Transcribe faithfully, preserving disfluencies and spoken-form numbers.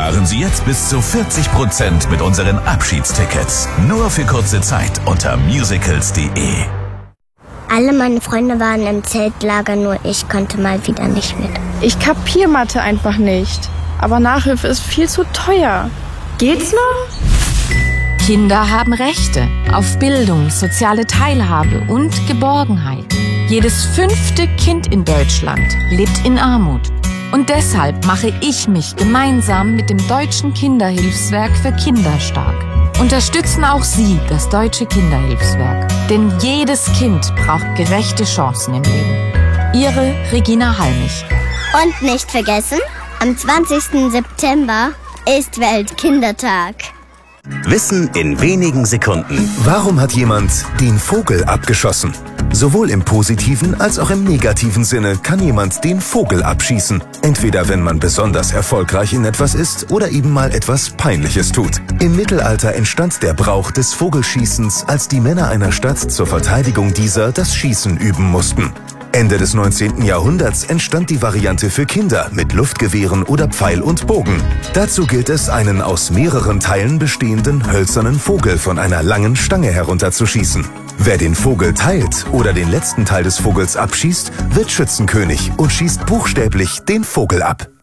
Sparen Sie jetzt bis zu vierzig Prozent mit unseren Abschiedstickets. Nur für kurze Zeit unter musicals punkt de. Alle meine Freunde waren im Zeltlager, nur ich konnte mal wieder nicht mit. Ich kapier Mathe einfach nicht. Aber Nachhilfe ist viel zu teuer. Geht's noch? Kinder haben Rechte auf Bildung, soziale Teilhabe und Geborgenheit. Jedes fünfte Kind in Deutschland lebt in Armut. Und deshalb mache ich mich gemeinsam mit dem Deutschen Kinderhilfswerk für Kinder stark. Unterstützen auch Sie das Deutsche Kinderhilfswerk. Denn jedes Kind braucht gerechte Chancen im Leben. Ihre Regina Halmich. Und nicht vergessen, am zwanzigsten September ist Weltkindertag. Wissen in wenigen Sekunden. Warum hat jemand den Vogel abgeschossen? Sowohl im positiven als auch im negativen Sinne kann jemand den Vogel abschießen. Entweder wenn man besonders erfolgreich in etwas ist oder eben mal etwas Peinliches tut. Im Mittelalter entstand der Brauch des Vogelschießens, als die Männer einer Stadt zur Verteidigung dieser das Schießen üben mussten. Ende des neunzehnten Jahrhunderts entstand die Variante für Kinder mit Luftgewehren oder Pfeil und Bogen. Dazu gilt es, einen aus mehreren Teilen bestehenden hölzernen Vogel von einer langen Stange herunterzuschießen. Wer den Vogel teilt oder den letzten Teil des Vogels abschießt, wird Schützenkönig und schießt buchstäblich den Vogel ab.